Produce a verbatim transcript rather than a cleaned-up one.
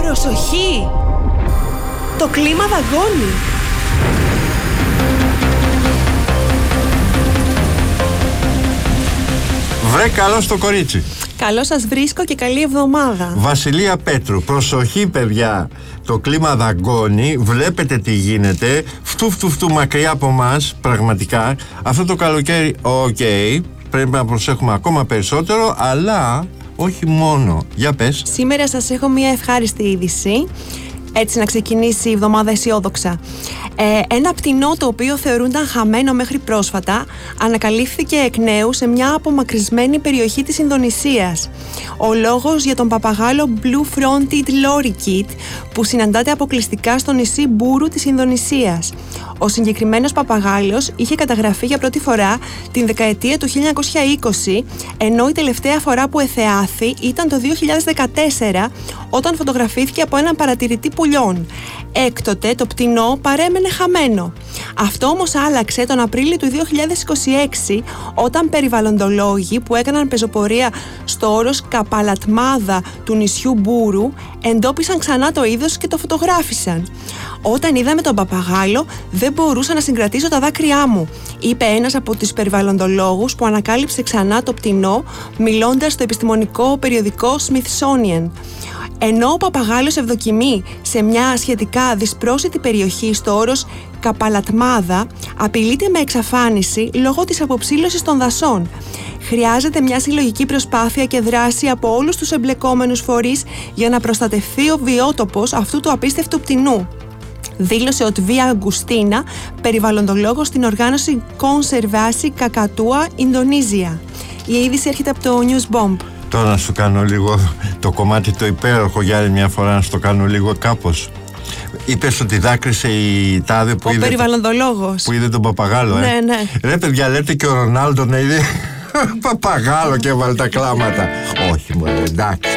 Προσοχή! Το κλίμα δαγκώνει. Βρε καλό στο κορίτσι. Καλώς σας βρίσκω και καλή εβδομάδα. Βασιλεία Πέτρου, προσοχή παιδιά. Το κλίμα δαγκώνει, βλέπετε τι γίνεται. Φτου φτου φτου μακριά από μας, πραγματικά. Αυτό το καλοκαίρι, οκ, okay, πρέπει να προσέχουμε ακόμα περισσότερο, αλλά όχι μόνο. Για πες. Σήμερα σας έχω μια ευχάριστη είδηση. Έτσι να ξεκινήσει η εβδομάδα αισιόδοξα. Ε, ένα πτηνό το οποίο θεωρούνταν χαμένο μέχρι πρόσφατα ανακαλύφθηκε εκ νέου σε μια απομακρυσμένη περιοχή της Ινδονησίας. Ο λόγος για τον παπαγάλο Blue Fronted Lorikeet που συναντάται αποκλειστικά στο νησί Μπούρου της Ινδονησίας. Ο συγκεκριμένος παπαγάλος είχε καταγραφεί για πρώτη φορά την δεκαετία του χίλια εννιακόσια είκοσι, ενώ η τελευταία φορά που εθεάθη ήταν το δύο χιλιάδες δεκατέσσερα, όταν φωτογραφήθηκε από έναν παρατηρητή πουλιών. Έκτοτε το πτηνό παρέμενε χαμένο. Αυτό όμως άλλαξε τον Απρίλιο του δύο χιλιάδες είκοσι έξι, όταν περιβαλλοντολόγοι που έκαναν πεζοπορία στο όρος Καπαλατμάδα του νησιού Μπούρου εντόπισαν ξανά το είδος και το φωτογράφησαν. «Όταν είδαμε τον παπαγάλο, δεν μπορούσα να συγκρατήσω τα δάκρυά μου», είπε ένας από τους περιβαλλοντολόγους που ανακάλυψε ξανά το πτηνό, μιλώντας στο επιστημονικό περιοδικό Smithsonian. Ενώ ο παπαγάλος ευδοκιμεί σε μια σχετικά δυσπρόσιτη περιοχή στο όρος Καπαλατμάδα, απειλείται με εξαφάνιση λόγω της αποψήλωσης των δασών. Χρειάζεται μια συλλογική προσπάθεια και δράση από όλους τους εμπλεκόμενους φορείς για να προστατευθεί ο βιότοπος αυτού του απίστευτου πτηνού, δήλωσε ο Τβί Αγκουστίνα, περιβαλλοντολόγος στην οργάνωση Conservasi Kakatua Indonesia. Η είδηση έρχεται από το News Bomb. Τώρα να σου κάνω λίγο το κομμάτι το υπέροχο για άλλη μια φορά, να σου το κάνω λίγο κάπως. Είπες ότι δάκρυσε η τάδε που ο είδε, περιβαλλοντολόγος που είδε τον παπαγάλο, ε. Ναι, ναι. Ρε παιδιά, λέτε και ο Ρονάλντο να είδε παπαγάλο και έβαλε τα κλάματα. Όχι μωρέ, εντάξει.